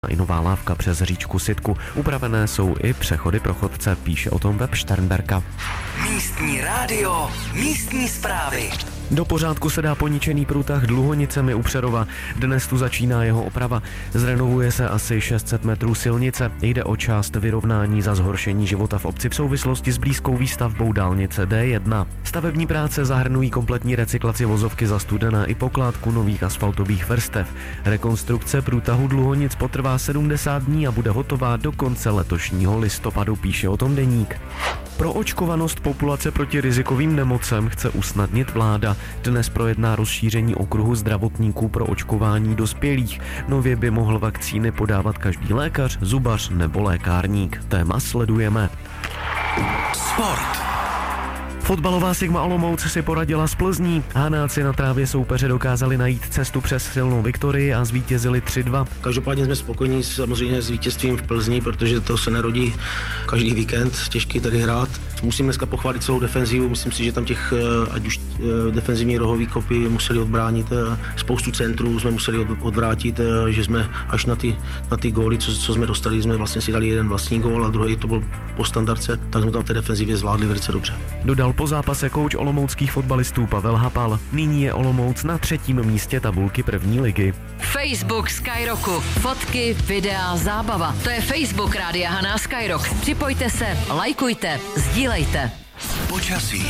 i nová lávka přes říčku Sitku. Upravené jsou i přechody pro chodce, píše o tom web Šternberka. Místní rádio, místní zprávy. Do pořádku se dá poničený průtah Dluhonicemi u Přerova. Dnes tu začíná jeho oprava. Zrenovuje se asi 600 metrů silnice. Jde o část vyrovnání za zhoršení života v obci v souvislosti s blízkou výstavbou dálnice D1. Stavební práce zahrnují kompletní recyklaci vozovky za Studena i pokládku nových asfaltových vrstev. Rekonstrukce průtahu Dluhonic potrvá 70 dní a bude hotová do konce letošního listopadu, píše o tom Deník. Proočkovanost populace proti rizikovým nemocem chce usnadnit vláda. Dnes projedná rozšíření okruhu zdravotníků pro očkování dospělých. Nově by mohl vakcíny podávat každý lékař, zubař nebo lékárník. Téma sledujeme. Sport. Fotbalová Sigma Olomouc si poradila s Plzní. Hanáci na trávě soupeře dokázali najít cestu přes silnou Viktorii a zvítězili 3-2. Každopádně jsme spokojení samozřejmě s vítězstvím v Plzni, protože to se nerodí každý víkend, těžký tady hrát. Musím dneska pochválit celou defenzivu, myslím si, že tam těch, ať už defenzivní rohový kopy museli odbránit, spoustu centrů jsme museli odvrátit, že jsme až na ty góly, co jsme dostali, jsme vlastně si dali jeden vlastní gól a druhý to byl po standardce, tak jsme tam v té defenzivě zvládli velice dobře. Dodal po zápase kouč olomouckých fotbalistů Pavel Hapal. Nyní je Olomouc na 3. místě tabulky první ligy. Facebook Skyrocku. Fotky, videa, zábava. To je Facebook Rádia Haná Skyrock. Připojte se, lajkujte, sdílejte. Počasí.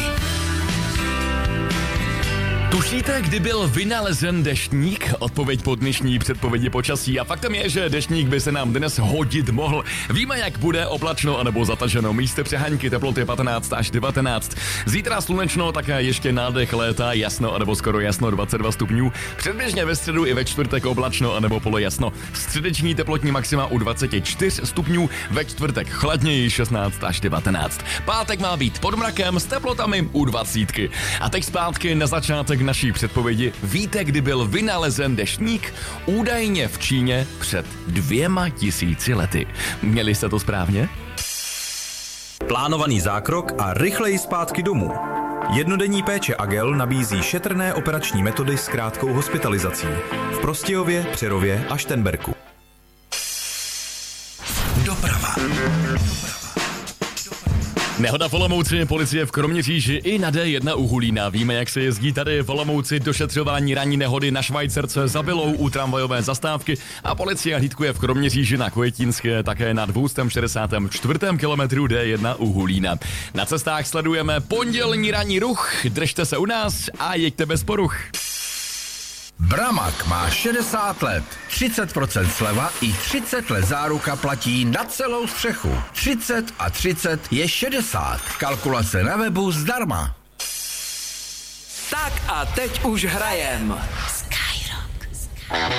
Tušíte, kdy byl vynalezen deštník? Odpověď po dnešní předpovědi počasí. A faktem je, že deštník by se nám dnes hodit mohl. Víme, jak bude oblačno anebo zataženo. Místy přeháňky, teploty 15 až 19. Zítra slunečno, také ještě nádech léta, jasno anebo skoro jasno 22 stupňů. Předběžně ve středu i ve čtvrtek oblačno anebo polojasno. Středeční teplotní maxima u 24 stupňů, ve čtvrtek chladněji 16 až 19. Pátek má být pod mrakem s teplotami u 20. A teď zpátky na začátek naší předpovědi. Víte, kdy byl vynalezen deštník? Údajně v Číně před 2000 lety. Měli jste to správně? Plánovaný zákrok a rychleji zpátky domů. Jednodenní péče Agel nabízí šetrné operační metody s krátkou hospitalizací. V Prostějově, Přerově a Šternberku. Doprava. Nehoda v Olomouci, policie v Kroměříži i na D1 u Hulína. Víme, jak se jezdí tady v Olomouci. Došetřování ranní nehody na Švajcerce za Bylou u tramvajové zastávky a policie hlídkuje v Kroměříži na Květínské také na 264. kilometru D1 u Hulína. Na cestách sledujeme pondělní ranní ruch, držte se u nás a jeďte bez poruch. Bramag má 60 let, 30% sleva i 30 let záruka platí na celou střechu. 30 a 30 je 60. Kalkulace na webu zdarma. Tak a teď už hrajem.